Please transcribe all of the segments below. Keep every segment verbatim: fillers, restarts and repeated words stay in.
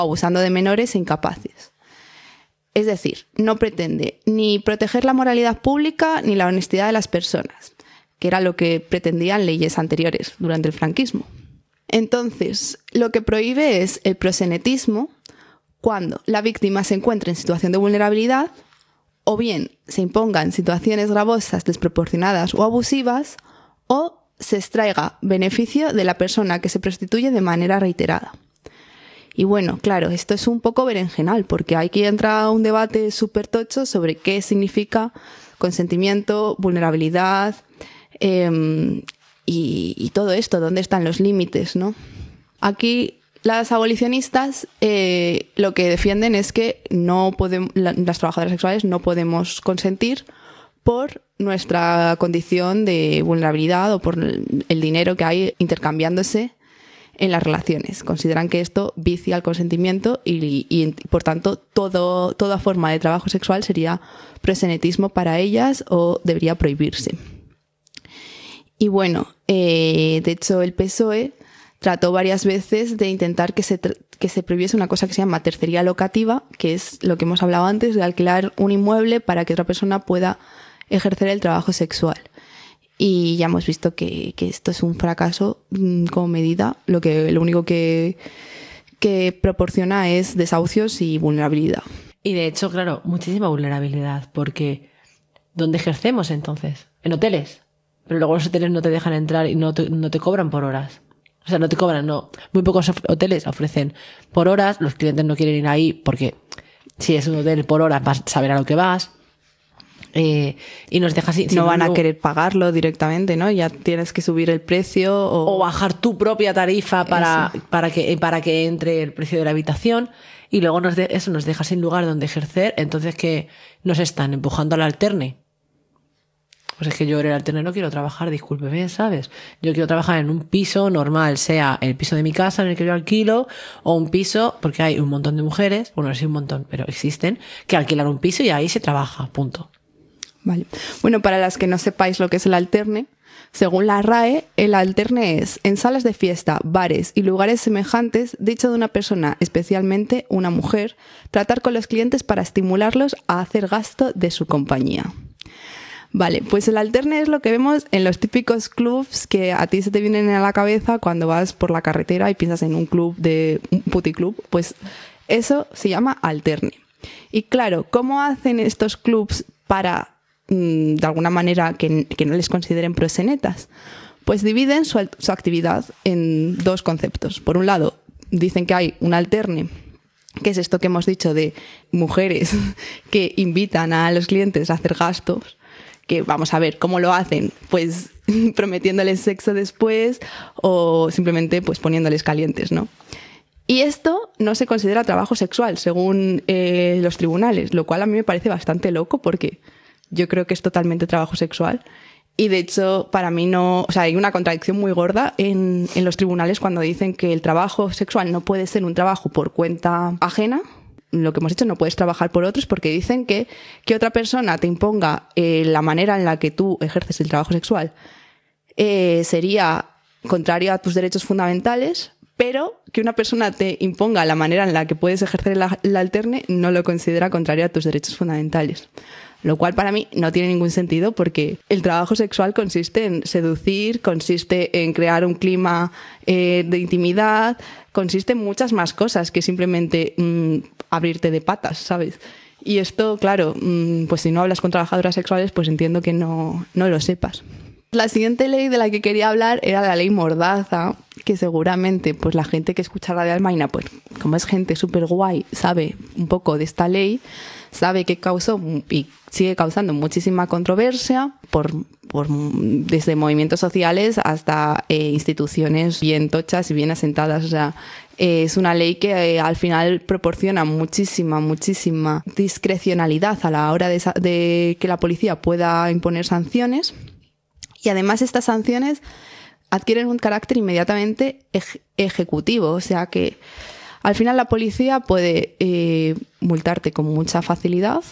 abusando de menores e incapaces. Es decir, no pretende ni proteger la moralidad pública ni la honestidad de las personas, que era lo que pretendían leyes anteriores durante el franquismo. Entonces, lo que prohíbe es el proxenetismo cuando la víctima se encuentra en situación de vulnerabilidad o bien se impongan situaciones gravosas, desproporcionadas o abusivas, o se extraiga beneficio de la persona que se prostituye de manera reiterada. Y bueno, claro, esto es un poco berenjenal, porque hay que entrar a un debate súper tocho sobre qué significa consentimiento, vulnerabilidad eh, y, y todo esto, dónde están los límites, ¿no? Aquí las abolicionistas eh, lo que defienden es que no podemos, la, las trabajadoras sexuales no podemos consentir por nuestra condición de vulnerabilidad o por el dinero que hay intercambiándose en las relaciones. Consideran que esto vicia el consentimiento y, y, y por tanto, todo, toda forma de trabajo sexual sería proxenetismo para ellas o debería prohibirse. Y bueno, eh, de hecho el P S O E trató varias veces de intentar que se, que se prohibiese una cosa que se llama tercería locativa, que es lo que hemos hablado antes, de alquilar un inmueble para que otra persona pueda ejercer el trabajo sexual. Y ya hemos visto que, que esto es un fracaso mmm, como medida. Lo que lo único que, que proporciona es desahucios y vulnerabilidad. Y de hecho, claro, muchísima vulnerabilidad, porque ¿dónde ejercemos entonces? En hoteles. Pero luego los hoteles no te dejan entrar y no te, no te cobran por horas. O sea, no te cobran, no. Muy pocos hoteles ofrecen por horas. Los clientes no quieren ir ahí porque si es un hotel por horas vas a saber a lo que vas. Eh, y nos dejas sin, no sin van un, a querer pagarlo directamente, ¿no? Ya tienes que subir el precio o, o bajar tu propia tarifa para, para, que, para que entre el precio de la habitación, y luego nos de, eso nos deja sin lugar donde ejercer. Entonces, ¿qué nos están empujando al alterne? Pues es que yo en el alterne no quiero trabajar, discúlpeme, ¿sabes? Yo quiero trabajar en un piso normal, sea el piso de mi casa en el que yo alquilo, o un piso, porque hay un montón de mujeres, bueno, no sé un montón, pero existen, que alquilan un piso y ahí se trabaja, punto. Vale. Bueno, para las que no sepáis lo que es el alterne, según la R A E, el alterne es en salas de fiesta, bares y lugares semejantes, dicho de una persona, especialmente una mujer, tratar con los clientes para estimularlos a hacer gasto de su compañía. Vale, pues el alterne es lo que vemos en los típicos clubs que a ti se te vienen a la cabeza cuando vas por la carretera y piensas en un club de un puticlub, pues eso se llama alterne. Y claro, ¿cómo hacen estos clubs para de alguna manera que, que no les consideren proxenetas? Pues dividen su, su actividad en dos conceptos. Por un lado, dicen que hay un alterne, que es esto que hemos dicho de mujeres que invitan a los clientes a hacer gastos, que vamos a ver cómo lo hacen, pues prometiéndoles sexo después o simplemente pues poniéndoles calientes, ¿no? Y esto no se considera trabajo sexual según eh, los tribunales, lo cual a mí me parece bastante loco porque yo creo que es totalmente trabajo sexual. Y de hecho, para mí no... O sea, hay una contradicción muy gorda en, en los tribunales cuando dicen que el trabajo sexual no puede ser un trabajo por cuenta ajena. Lo que hemos dicho, no puedes trabajar por otros porque dicen que, que otra persona te imponga eh, la manera en la que tú ejerces el trabajo sexual eh, sería contrario a tus derechos fundamentales, pero que una persona te imponga la manera en la que puedes ejercer el, el alterne no lo considera contrario a tus derechos fundamentales. Lo cual para mí no tiene ningún sentido porque el trabajo sexual consiste en seducir, consiste en crear un clima eh, de intimidad, consiste en muchas más cosas que simplemente mmm, abrirte de patas, ¿sabes? Y esto, claro, mmm, pues si no hablas con trabajadoras sexuales, pues entiendo que no, no lo sepas. La siguiente ley de la que quería hablar era la ley Mordaza, que seguramente pues la gente que escucha Radio Almaina, pues como es gente súper guay, sabe un poco de esta ley, sabe que causó y sigue causando muchísima controversia por, por desde movimientos sociales hasta eh, instituciones bien tochas y bien asentadas. O sea, eh, es una ley que eh, al final proporciona muchísima, muchísima discrecionalidad a la hora de, de que la policía pueda imponer sanciones. Y además estas sanciones adquieren un carácter inmediatamente ej- ejecutivo, o sea que al final la policía puede eh, multarte con mucha facilidad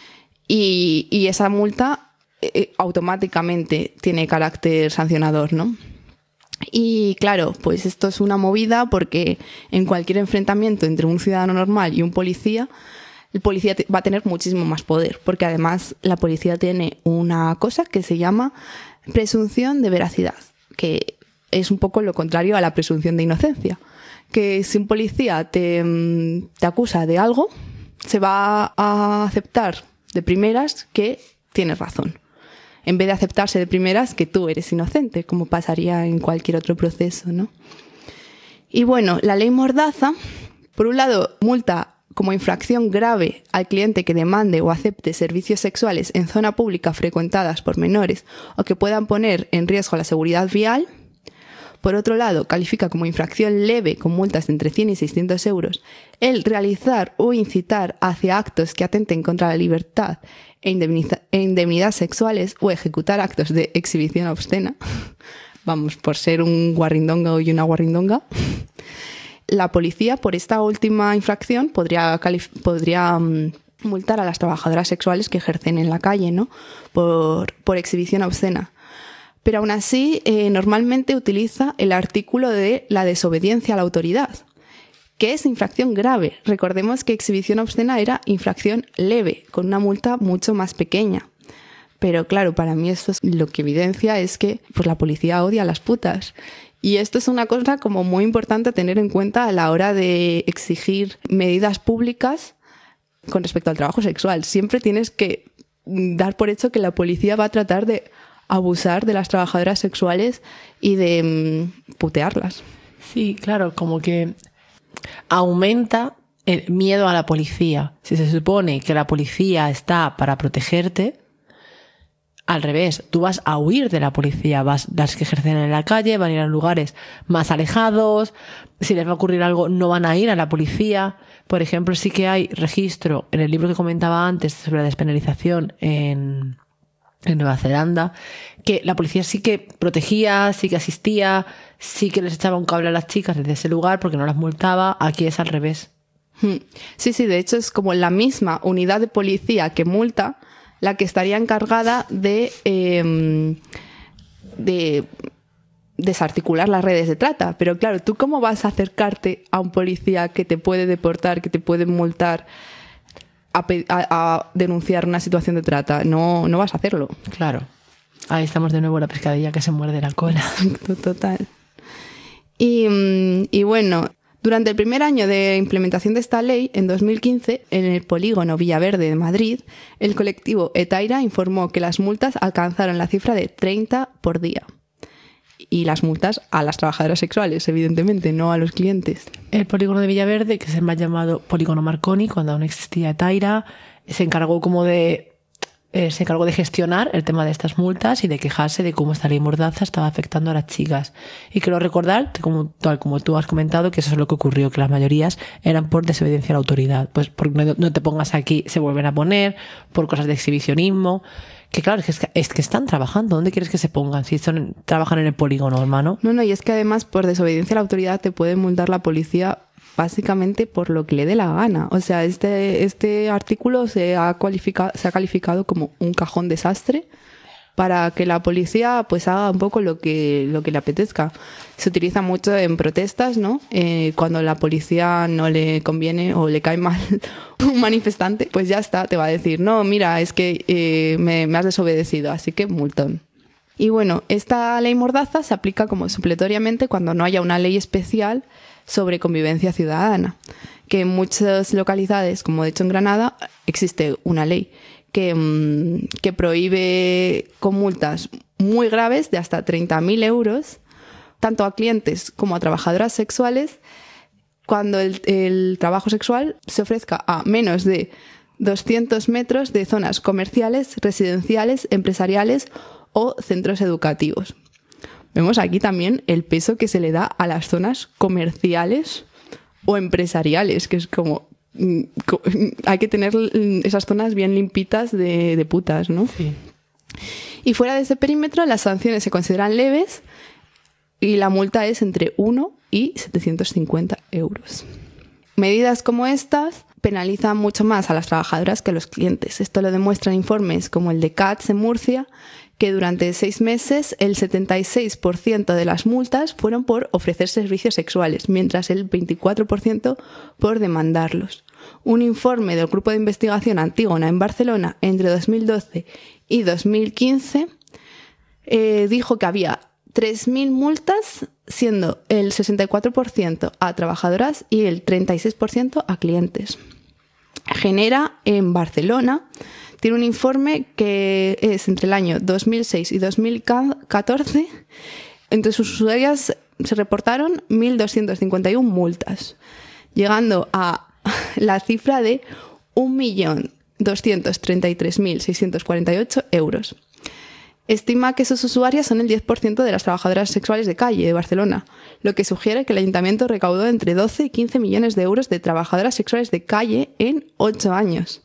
y, y esa multa eh, automáticamente tiene carácter sancionador, ¿no? Y claro, pues esto es una movida porque en cualquier enfrentamiento entre un ciudadano normal y un policía, el policía va a tener muchísimo más poder, porque además la policía tiene una cosa que se llama presunción de veracidad, que es un poco lo contrario a la presunción de inocencia. Que si un policía te, te acusa de algo, se va a aceptar de primeras que tienes razón, en vez de aceptarse de primeras que tú eres inocente, como pasaría en cualquier otro proceso, ¿no? Y bueno, la ley Mordaza, por un lado, multa como infracción grave al cliente que demande o acepte servicios sexuales en zona pública frecuentadas por menores o que puedan poner en riesgo la seguridad vial. Por otro lado, califica como infracción leve con multas de entre cien y seiscientos euros el realizar o incitar hacia actos que atenten contra la libertad e indemnidades sexuales o ejecutar actos de exhibición obscena. Vamos, por ser un guarrindonga y una guarrindonga. La policía, por esta última infracción, podría, podría um, multar a las trabajadoras sexuales que ejercen en la calle, ¿no? Por, por exhibición obscena. Pero aún así, eh, normalmente utiliza el artículo de la desobediencia a la autoridad, que es infracción grave. Recordemos que exhibición obscena era infracción leve, con una multa mucho más pequeña. Pero claro, para mí esto es, lo que evidencia es que pues, la policía odia a las putas. Y esto es una cosa como muy importante a tener en cuenta a la hora de exigir medidas públicas con respecto al trabajo sexual. Siempre tienes que dar por hecho que la policía va a tratar de abusar de las trabajadoras sexuales y de mmm, putearlas. Sí, claro, como que aumenta el miedo a la policía. Si se supone que la policía está para protegerte, al revés, tú vas a huir de la policía, vas, las que ejercen en la calle van a ir a lugares más alejados, si les va a ocurrir algo no van a ir a la policía. Por ejemplo, sí que hay registro en el libro que comentaba antes sobre la despenalización en, en Nueva Zelanda, que la policía sí que protegía, sí que asistía, sí que les echaba un cable a las chicas desde ese lugar porque no las multaba. Aquí es al revés. Sí, sí, de hecho es como la misma unidad de policía que multa la que estaría encargada de, eh, de desarticular las redes de trata. Pero claro, ¿tú cómo vas a acercarte a un policía que te puede deportar, que te puede multar, a, a, a denunciar una situación de trata? No, no vas a hacerlo. Claro. Ahí estamos de nuevo en la pescadilla que se muerde la cola. Total. Y, y bueno, durante el primer año de implementación de esta ley, en dos mil quince, en el polígono Villaverde de Madrid, el colectivo Etaira informó que las multas alcanzaron la cifra de treinta por día. Y las multas a las trabajadoras sexuales, evidentemente, no a los clientes. El polígono de Villaverde, que es el más llamado polígono Marconi, cuando aún existía Etaira, se encargó como de Eh, se encargó de gestionar el tema de estas multas y de quejarse de cómo esta ley Mordaza estaba afectando a las chicas. Y quiero recordar, como, tal como tú has comentado, que eso es lo que ocurrió, que las mayorías eran por desobediencia a la autoridad. Pues porque no, no te pongas aquí, se vuelven a poner, por cosas de exhibicionismo. Que claro, es que, es que están trabajando. ¿Dónde quieres que se pongan? Si son, trabajan en el polígono, hermano. No, no, y es que además por desobediencia a la autoridad te puede multar la policía básicamente por lo que le dé la gana. O sea, este, este artículo se ha, cualificado, se ha calificado como un cajón desastre para que la policía pues haga un poco lo que, lo que le apetezca. Se utiliza mucho en protestas, ¿no? Eh, cuando la policía no le conviene o le cae mal un manifestante, pues ya está, te va a decir, no, mira, es que eh, me, me has desobedecido, así que multón. Y bueno, esta ley Mordaza se aplica como supletoriamente cuando no haya una ley especial sobre convivencia ciudadana, que en muchas localidades, como de hecho en Granada, existe una ley que, mmm, que prohíbe con multas muy graves de hasta treinta mil euros, tanto a clientes como a trabajadoras sexuales, cuando el, el trabajo sexual se ofrezca a menos de doscientos metros de zonas comerciales, residenciales, empresariales o centros educativos. Vemos aquí también el peso que se le da a las zonas comerciales o empresariales, que es como... Hay que tener esas zonas bien limpitas de, de putas, ¿no? Sí. Y fuera de ese perímetro, las sanciones se consideran leves y la multa es entre uno y setecientos cincuenta euros. Medidas como estas penalizan mucho más a las trabajadoras que a los clientes. Esto lo demuestran informes como el de C A T S en Murcia, que durante seis meses el setenta y seis por ciento de las multas fueron por ofrecer servicios sexuales, mientras el veinticuatro por ciento por demandarlos. Un informe del Grupo de Investigación Antígona en Barcelona entre dos mil doce y dos mil quince eh, dijo que había tres mil multas, siendo el sesenta y cuatro por ciento a trabajadoras y el treinta y seis por ciento a clientes. Genera en Barcelona tiene un informe que es entre el año dos mil seis y dos mil catorce. Entre sus usuarias se reportaron mil doscientas cincuenta y una multas, llegando a la cifra de un millón doscientos treinta y tres mil seiscientos cuarenta y ocho euros. Estima que sus usuarias son el diez por ciento de las trabajadoras sexuales de calle de Barcelona, lo que sugiere que el ayuntamiento recaudó entre doce y quince millones de euros de trabajadoras sexuales de calle en ocho años.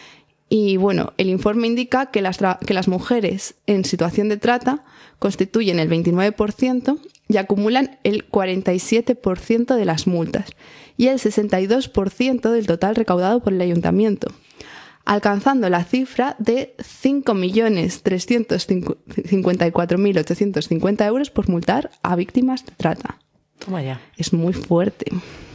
Y bueno, el informe indica que las, que las mujeres en situación de trata constituyen el veintinueve por ciento y acumulan el cuarenta y siete por ciento de las multas y el sesenta y dos por ciento del total recaudado por el ayuntamiento, alcanzando la cifra de cinco millones trescientos cincuenta y cuatro mil ochocientos cincuenta euros por multar a víctimas de trata. Toma ya. Es muy fuerte.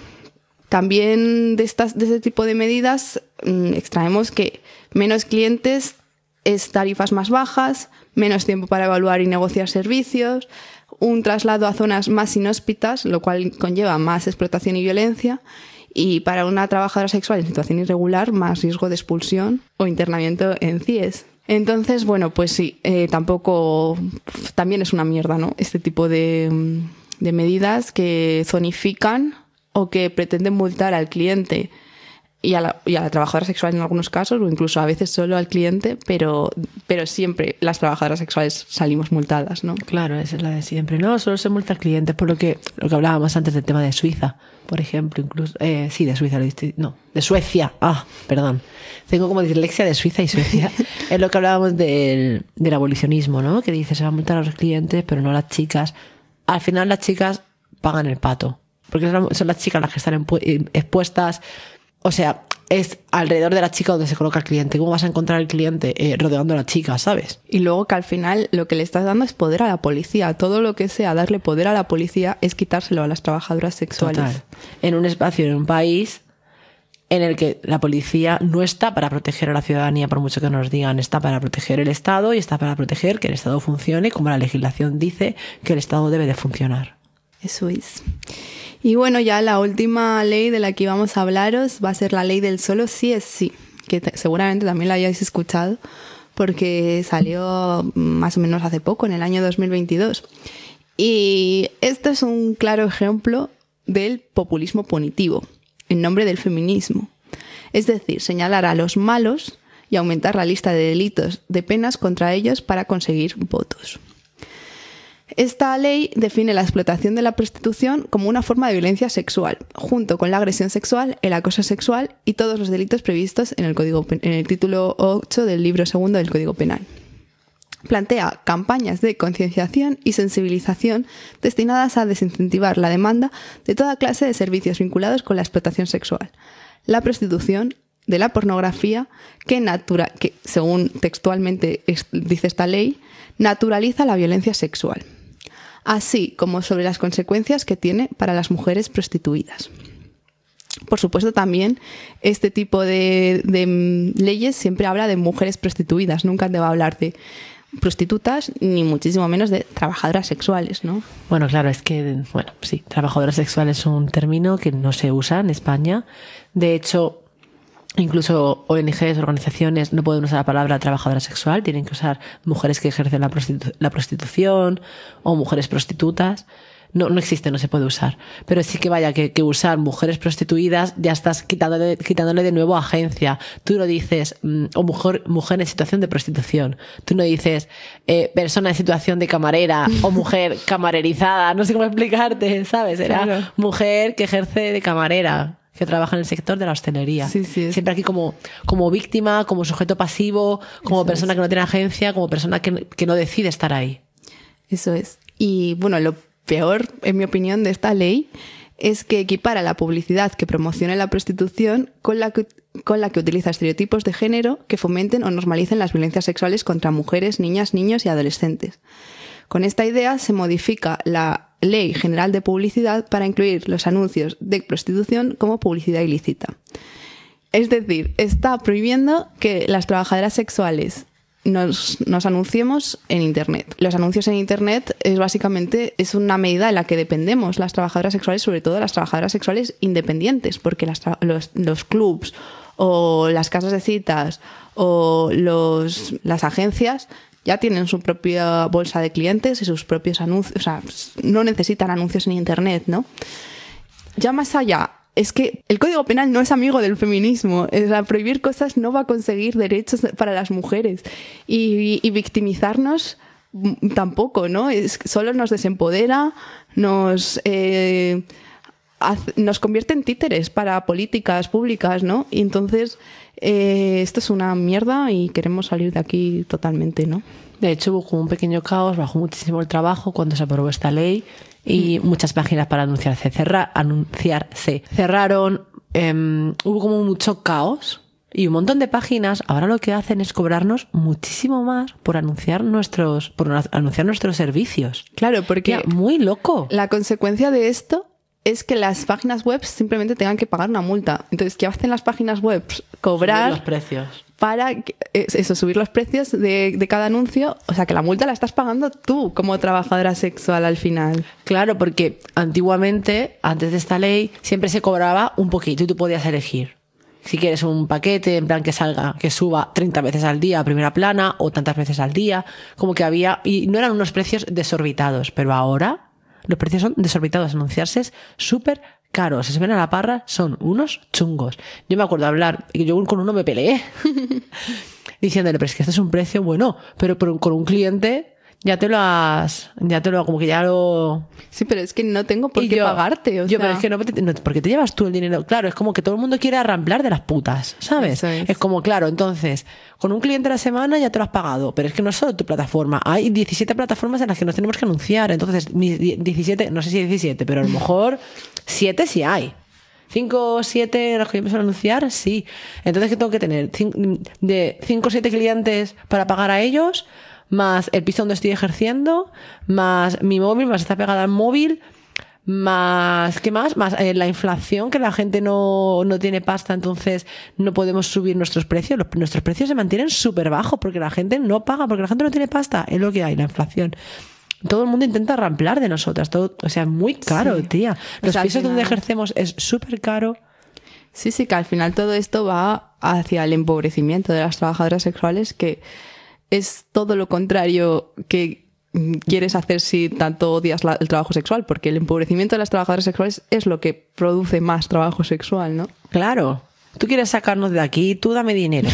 También de, estas, de este tipo de medidas mmm, extraemos que menos clientes es tarifas más bajas, menos tiempo para evaluar y negociar servicios, un traslado a zonas más inhóspitas, lo cual conlleva más explotación y violencia, y para una trabajadora sexual en situación irregular, más riesgo de expulsión o internamiento en C I E S. Entonces, bueno, pues sí, eh, tampoco, también es una mierda, ¿no? Este tipo de, de medidas que zonifican o que pretenden multar al cliente y a, la, y a la trabajadora sexual en algunos casos, o incluso a veces solo al cliente, pero, pero siempre las trabajadoras sexuales salimos multadas, ¿no? Claro, esa es la de siempre. No, solo se multa al cliente, por lo que, lo que hablábamos antes del tema de Suiza, por ejemplo, incluso, eh, sí, de Suiza, no, de Suecia, ah, perdón. Tengo como dislexia de Suiza y Suecia. Es lo que hablábamos del, del abolicionismo, ¿no? Que dice, se va a multar a los clientes, pero no a las chicas. Al final las chicas pagan el pato, porque son las chicas las que están expuestas. O sea, es alrededor de la chica donde se coloca el cliente. ¿Cómo vas a encontrar al cliente? Eh, rodeando a la chica, ¿sabes? Y luego que al final lo que le estás dando es poder a la policía. Todo lo que sea darle poder a la policía es quitárselo a las trabajadoras sexuales. Total. En un espacio, en un país en el que la policía no está para proteger a la ciudadanía, por mucho que nos digan, está para proteger el Estado y está para proteger que el Estado funcione como la legislación dice que el Estado debe de funcionar. Eso es. Y bueno, ya la última ley de la que vamos a hablaros va a ser la ley del solo sí es sí, que t- seguramente también la hayáis escuchado porque salió más o menos hace poco, en el año dos mil veintidós. Y esto es un claro ejemplo del populismo punitivo, en nombre del feminismo. Es decir, señalar a los malos y aumentar la lista de delitos de penas contra ellos para conseguir votos. Esta ley define la explotación de la prostitución como una forma de violencia sexual, junto con la agresión sexual, el acoso sexual y todos los delitos previstos en el, Código, en el título ocho del libro segundo del Código Penal. Plantea campañas de concienciación y sensibilización destinadas a desincentivar la demanda de toda clase de servicios vinculados con la explotación sexual, la prostitución, de la pornografía, que, natura, que según textualmente dice esta ley, naturaliza la violencia sexual, así como sobre las consecuencias que tiene para las mujeres prostituidas. Por supuesto, también este tipo de, de leyes siempre habla de mujeres prostituidas, nunca te va a hablar de prostitutas ni muchísimo menos de trabajadoras sexuales, ¿no? Bueno, claro, es que, bueno, sí, trabajadoras sexuales es un término que no se usa en España. De hecho, incluso O N Ges, organizaciones, no pueden usar la palabra trabajadora sexual, tienen que usar mujeres que ejercen la, prostitu- la prostitución o mujeres prostitutas. No, no existe, no se puede usar. Pero sí que vaya, que, que usar mujeres prostituidas ya estás quitándole, quitándole de nuevo agencia. Tú no dices, mm, o mujer, mujer en situación de prostitución. Tú no dices, eh, persona en situación de camarera o mujer camarerizada. No sé cómo explicarte, ¿sabes? Era Claro. mujer que ejerce de camarera, que trabaja en el sector de la hostelería. Sí, sí, es... Siempre aquí como, como víctima, como sujeto pasivo, como Eso persona es. que no tiene agencia, como persona que, que no decide estar ahí. Eso es. Y bueno, lo peor, en mi opinión, de esta ley es que equipara la publicidad que promocione la prostitución con la que, con la que utiliza estereotipos de género que fomenten o normalicen las violencias sexuales contra mujeres, niñas, niños y adolescentes. Con esta idea se modifica la Ley General de Publicidad para incluir los anuncios de prostitución como publicidad ilícita. Es decir, está prohibiendo que las trabajadoras sexuales Nos, nos anunciemos en Internet. Los anuncios en Internet es básicamente es una medida de la que dependemos las trabajadoras sexuales, sobre todo las trabajadoras sexuales independientes, porque las los, los clubs o las casas de citas o los, las agencias ya tienen su propia bolsa de clientes y sus propios anuncios, o sea, no necesitan anuncios en Internet, ¿no? Ya más allá, es que el Código Penal no es amigo del feminismo. Es la prohibir cosas no va a conseguir derechos para las mujeres. Y, y victimizarnos tampoco, ¿no? Es, solo nos desempodera, nos, eh, hace, nos convierte en títeres para políticas públicas, ¿no? Y entonces eh, esto es una mierda y queremos salir de aquí totalmente, ¿no? De hecho, hubo como un pequeño caos, bajó muchísimo el trabajo cuando se aprobó esta ley. Y muchas páginas para anunciarse, cerra, anunciarse cerraron, eh, hubo como mucho caos y un montón de páginas ahora lo que hacen es cobrarnos muchísimo más por anunciar nuestros, por anunciar nuestros servicios. Claro, porque ya, muy loco. La consecuencia de esto es que las páginas web simplemente tengan que pagar una multa. Entonces, ¿qué hacen las páginas web? Cobrar subir los precios. Para eso, subir los precios de, de cada anuncio. O sea, que la multa la estás pagando tú como trabajadora sexual al final. Claro, porque antiguamente, antes de esta ley, siempre se cobraba un poquito y tú podías elegir. Si quieres un paquete, en plan que salga, que suba treinta veces al día a primera plana o tantas veces al día, como que había, y no eran unos precios desorbitados, pero ahora los precios son desorbitados. Anunciarse es súper caro. Si se ven a la parra, son unos chungos. Yo me acuerdo de hablar, y yo con uno me peleé, diciéndole, pero es que este es un precio bueno, pero por, con un cliente ya te lo has, ya te lo, como que ya lo... Sí, pero es que no tengo por y qué yo, pagarte, o yo, sea... pero es que no, no, porque te llevas tú el dinero. Claro, es como que todo el mundo quiere arramplar de las putas, ¿sabes? Es. es como, claro, entonces, con un cliente a la semana ya te lo has pagado, pero es que no es solo tu plataforma. Hay diecisiete plataformas en las que nos tenemos que anunciar. Entonces, diecisiete, no sé si diecisiete, pero a lo mejor siete sí hay. cinco o siete en los que yo empiezo a anunciar, sí. Entonces, ¿qué tengo que tener? De cinco o siete clientes para pagar a ellos, más el piso donde estoy ejerciendo, más mi móvil, más está pegada al móvil, más, ¿qué más? Más eh, la inflación, que la gente no, no tiene pasta, entonces no podemos subir nuestros precios. Los, nuestros precios se mantienen súper bajos porque la gente no paga, porque la gente no tiene pasta. Es lo que hay, la inflación. Todo el mundo intenta ramplar de nosotras, todo, o sea, es muy caro, sí. Tía. Los o sea, pisos final... donde ejercemos es súper caro. Sí, sí, que al final todo esto va hacia el empobrecimiento de las trabajadoras sexuales, que es todo lo contrario que quieres hacer si tanto odias la, el trabajo sexual, porque el empobrecimiento de las trabajadoras sexuales es lo que produce más trabajo sexual, ¿no? Claro. Tú quieres sacarnos de aquí, tú dame dinero.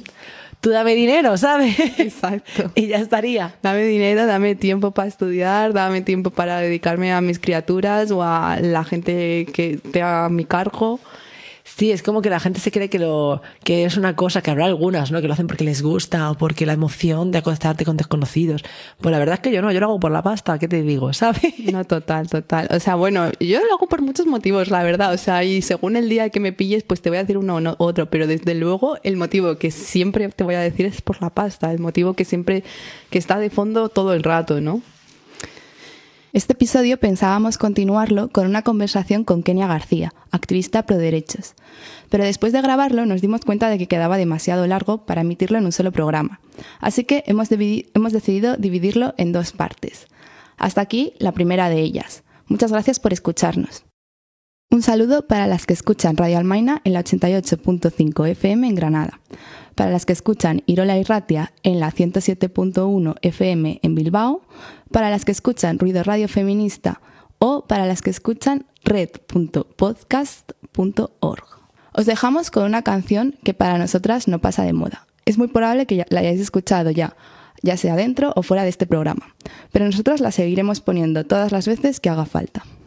Tú dame dinero, ¿sabes? Exacto. Y ya estaría. Dame dinero, dame tiempo para estudiar, dame tiempo para dedicarme a mis criaturas o a la gente que te haga mi cargo. Sí, es como que la gente se cree que lo que es una cosa, que habrá algunas, ¿no? Que lo hacen porque les gusta o porque la emoción de acostarte con desconocidos. Pues la verdad es que yo no, yo lo hago por la pasta, ¿qué te digo? ¿Sabes? No, total, total. O sea, bueno, yo lo hago por muchos motivos, la verdad. O sea, y según el día que me pilles, pues te voy a decir uno o otro. Pero desde luego, el motivo que siempre te voy a decir es por la pasta. El motivo que siempre, que está de fondo todo el rato, ¿no? Este episodio pensábamos continuarlo con una conversación con Kenia García, activista pro derechos. Pero después de grabarlo nos dimos cuenta de que quedaba demasiado largo para emitirlo en un solo programa. Así que hemos, hemos decidido dividirlo en dos partes. Hasta aquí la primera de ellas. Muchas gracias por escucharnos. Un saludo para las que escuchan Radio Almaina en la ochenta y ocho punto cinco F M en Granada. Para las que escuchan Irola y Ratia en la ciento siete punto uno F M en Bilbao, para las que escuchan Ruido Radio Feminista o para las que escuchan red punto podcast punto org. Os dejamos con una canción que para nosotras no pasa de moda. Es muy probable que la hayáis escuchado ya, ya sea dentro o fuera de este programa, pero nosotras la seguiremos poniendo todas las veces que haga falta.